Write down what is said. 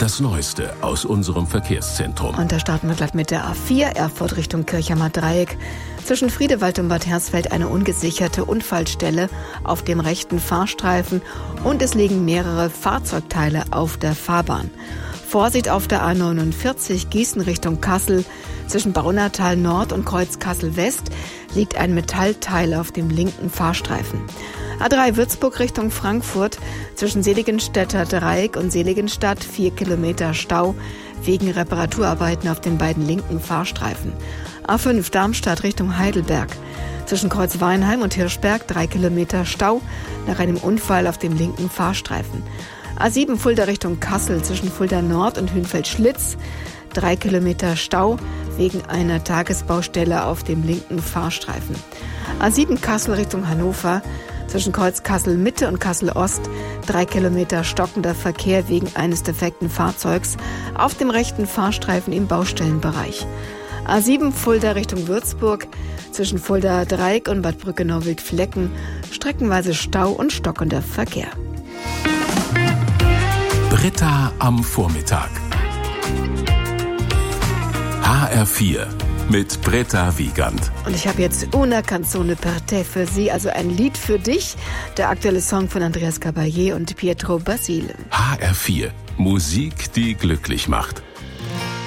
Das Neueste aus unserem Verkehrszentrum. Und da starten wir gleich mit der A4, Erfurt Richtung Kirchheimer Dreieck. Zwischen Friedewald und Bad Hersfeld eine ungesicherte Unfallstelle auf dem rechten Fahrstreifen und es liegen mehrere Fahrzeugteile auf der Fahrbahn. Vorsicht auf der A49 Gießen Richtung Kassel. Zwischen Baunatal Nord und Kreuz Kassel West liegt ein Metallteil auf dem linken Fahrstreifen. A3 Würzburg Richtung Frankfurt. Zwischen Seligenstädter Dreieck und Seligenstadt 4 Kilometer Stau wegen Reparaturarbeiten auf den beiden linken Fahrstreifen. A5 Darmstadt Richtung Heidelberg. Zwischen Kreuz Weinheim und Hirschberg 3 Kilometer Stau nach einem Unfall auf dem linken Fahrstreifen. A7 Fulda Richtung Kassel zwischen Fulda Nord und Hünfeld-Schlitz 3 Kilometer Stau wegen einer Tagesbaustelle auf dem linken Fahrstreifen. A7 Kassel Richtung Hannover zwischen Kreuz Kassel Mitte und Kassel Ost 3 Kilometer stockender Verkehr wegen eines defekten Fahrzeugs auf dem rechten Fahrstreifen im Baustellenbereich. A7 Fulda Richtung Würzburg zwischen Fulda Dreieck und Bad Brückenau-Wildflecken streckenweise Stau und stockender Verkehr. Britta am Vormittag. HR4 mit Britta Wiegand. Und ich habe jetzt Una canzone per te für Sie, also ein Lied für dich. Der aktuelle Song von Andreas Caballé und Pietro Basile. HR4, Musik, die glücklich macht.